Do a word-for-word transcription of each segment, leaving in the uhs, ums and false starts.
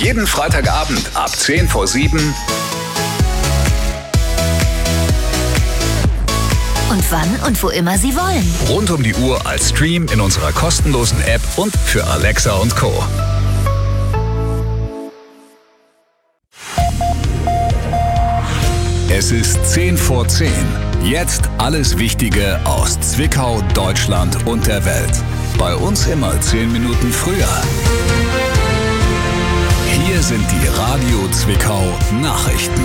Jeden Freitagabend ab zehn vor sieben. Und wann und wo immer Sie wollen. Rund um die Uhr als Stream in unserer kostenlosen App und für Alexa und Co. Es ist zehn vor zehn. Jetzt alles Wichtige aus Zwickau, Deutschland und der Welt. Bei uns immer zehn Minuten früher. Hier sind die Radio Zwickau Nachrichten.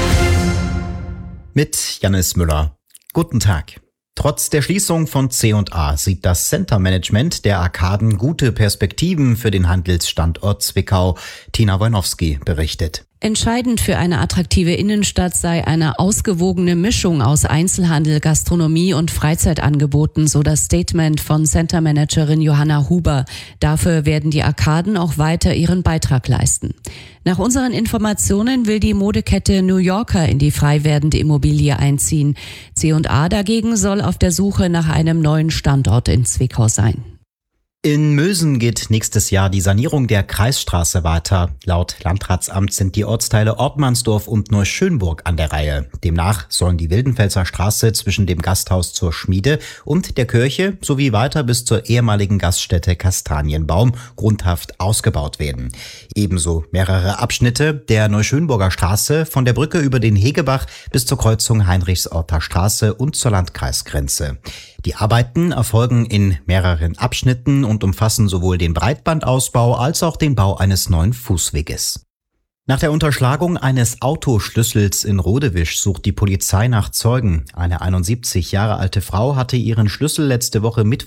Mit Jannis Müller. Guten Tag. Trotz der Schließung von C und A sieht das Center-Management der Arkaden gute Perspektiven für den Handelsstandort Zwickau. Tina Wojnowski berichtet. Entscheidend für eine attraktive Innenstadt sei eine ausgewogene Mischung aus Einzelhandel, Gastronomie und Freizeitangeboten, so das Statement von Centermanagerin Johanna Huber. Dafür werden die Arkaden auch weiter ihren Beitrag leisten. Nach unseren Informationen will die Modekette New Yorker in die frei werdende Immobilie einziehen. C und A dagegen soll auf der Suche nach einem neuen Standort in Zwickau sein. In Mösen geht nächstes Jahr die Sanierung der Kreisstraße weiter. Laut Landratsamt sind die Ortsteile Ortmannsdorf und Neuschönburg an der Reihe. Demnach sollen die Wildenfelser Straße zwischen dem Gasthaus zur Schmiede und der Kirche sowie weiter bis zur ehemaligen Gaststätte Kastanienbaum grundhaft ausgebaut werden. Ebenso mehrere Abschnitte der Neuschönburger Straße von der Brücke über den Hegebach bis zur Kreuzung Heinrichsorter Straße und zur Landkreisgrenze. Die Arbeiten erfolgen in mehreren Abschnitten und umfassen sowohl den Breitbandausbau als auch den Bau eines neuen Fußweges. Nach der Unterschlagung eines Autoschlüssels in Rodewisch sucht die Polizei nach Zeugen. Eine einundsiebzig Jahre alte Frau hatte ihren Schlüssel letzte Woche Mittwoch